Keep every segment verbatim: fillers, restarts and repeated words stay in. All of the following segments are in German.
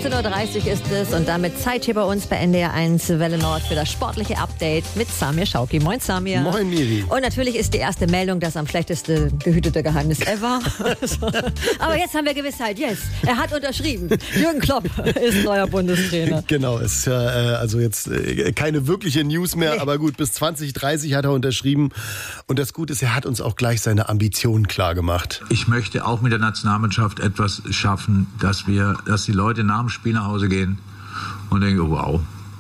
fünfzehn Uhr dreißig ist es und damit Zeit hier bei uns bei N D R eins Welle Nord für das sportliche Update mit Samir Schauki. Moin Samir. Moin Miri. Und natürlich ist die erste Meldung das am schlechteste gehütete Geheimnis ever. Aber jetzt haben wir Gewissheit, yes, er hat unterschrieben. Jürgen Klopp ist neuer Bundestrainer. Genau, es ist ja äh, also jetzt äh, keine wirkliche News mehr, nee. Aber gut, bis zwanzig dreißig hat er unterschrieben und das Gute ist, er hat uns auch gleich seine Ambitionen klar gemacht. Ich möchte auch mit der Nationalmannschaft etwas schaffen, dass wir, dass die Leute nach dem Spiel nach Hause gehen und denken, wow,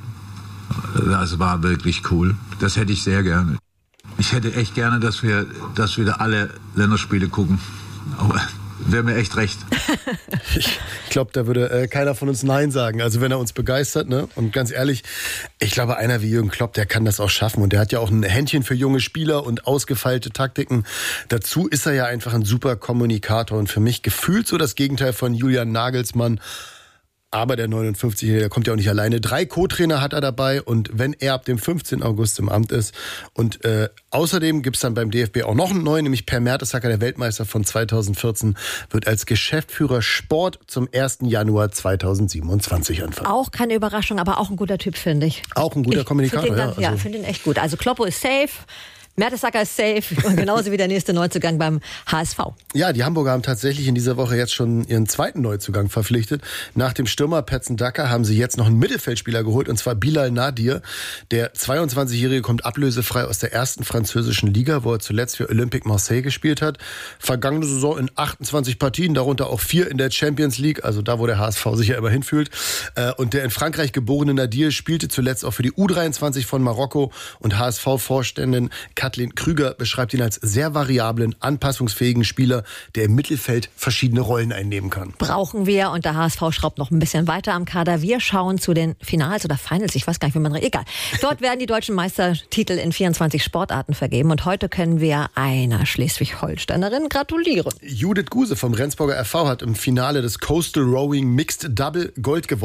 das war wirklich cool. Das hätte ich sehr gerne. Ich hätte echt gerne, dass wir, dass wir da alle Länderspiele gucken. Aber wäre mir echt recht. Ich glaube, da würde äh, keiner von uns Nein sagen. Also wenn er uns begeistert, ne? Und ganz ehrlich, ich glaube, einer wie Jürgen Klopp, der kann das auch schaffen. Und der hat ja auch ein Händchen für junge Spieler und ausgefeilte Taktiken. Dazu ist er ja einfach ein super Kommunikator und für mich gefühlt so das Gegenteil von Julian Nagelsmann. Aber der neunundfünfzigjährige, der kommt ja auch nicht alleine. Drei Co-Trainer hat er dabei und wenn er ab dem fünfzehnten August im Amt ist. Und äh, außerdem gibt's dann beim D F B auch noch einen neuen, nämlich Per Mertesacker, der Weltmeister von zweitausendvierzehn, wird als Geschäftsführer Sport zum ersten Januar zweitausendsiebenundzwanzig anfangen. Auch keine Überraschung, aber auch ein guter Typ, finde ich. Auch ein guter ich Kommunikator, find den, ja. Also. Ja, finde ihn echt gut. Also Kloppo ist safe. Mertesacker ist safe und genauso wie der nächste Neuzugang beim H S V. Ja, die Hamburger haben tatsächlich in dieser Woche jetzt schon ihren zweiten Neuzugang verpflichtet. Nach dem Stürmer Patson Daka haben sie jetzt noch einen Mittelfeldspieler geholt, und zwar Bilal Nadir. Der zweiundzwanzigjährige kommt ablösefrei aus der ersten französischen Liga, wo er zuletzt für Olympique Marseille gespielt hat. Vergangene Saison in achtundzwanzig Partien, darunter auch vier in der Champions League, also da, wo der H S V sich ja immer hinfühlt. Und der in Frankreich geborene Nadir spielte zuletzt auch für die U dreiundzwanzig von Marokko, und H S V-Vorständin Kathleen Krüger beschreibt ihn als sehr variablen, anpassungsfähigen Spieler, der im Mittelfeld verschiedene Rollen einnehmen kann. Brauchen wir, und der H S V schraubt noch ein bisschen weiter am Kader. Wir schauen zu den Finals oder Finals, ich weiß gar nicht, wie man... Egal. Dort werden die deutschen Meistertitel in vierundzwanzig Sportarten vergeben und heute können wir einer Schleswig-Holsteinerin gratulieren. Judith Guse vom Rendsburger R V hat im Finale des Coastal Rowing Mixed Double Gold gewonnen.